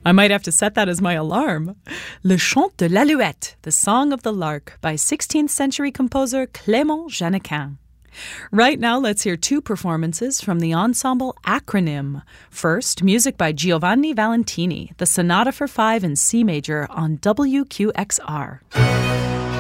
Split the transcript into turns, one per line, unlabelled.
I might have to set that as my alarm. Le Chant de l'Alouette, the Song of the Lark, by 16th century composer Clément Jeannequin. Right now, let's hear two performances from the ensemble Acronym. First, music by Giovanni Valentini, the Sonata for Five in C major on WQXR.